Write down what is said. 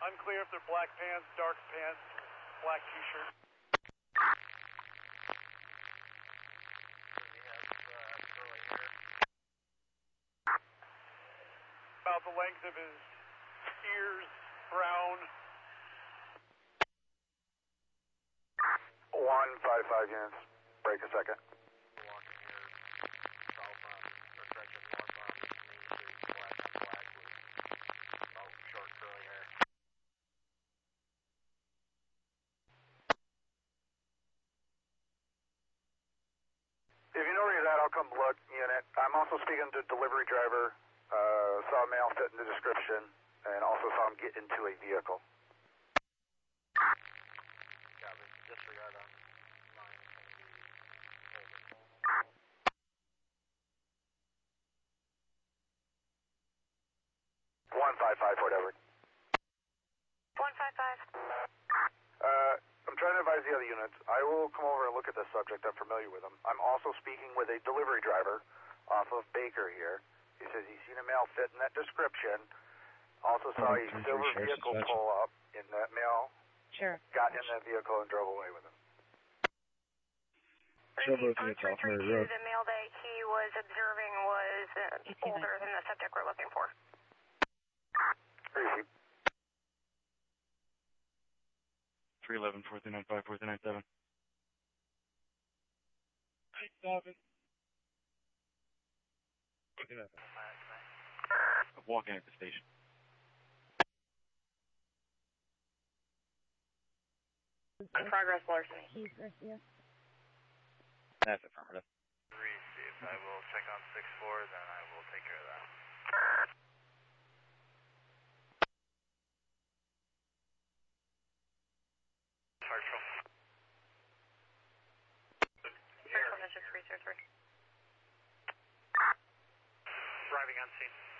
Unclear if they're black pants, dark pants, black t-shirt. About the length of his ears, brown. 155 units. Break a second. If you know where you're at, I'll come look, unit. I'm also speaking to delivery driver. Saw a male fit in the description, and also saw him get into a vehicle. Disregard on line. 155, whatever. 155. I'm trying to advise the other units. I will come over and look at this subject. I'm familiar with him. I'm also speaking with a delivery driver off of Baker here. He says he's seen a male fit in that description. Also saw a silver vehicle pull up, and that male got in that vehicle and drove away with him. The male that he was observing was older than the subject we're looking for. Receive. 311, 4395, 4397. 87. Walking at the station. Progress larceny. Yes. That's affirmative. Received. I will check on 6-4, then I will take care of that. Partial. Partial, that's just 333. Arriving on scene.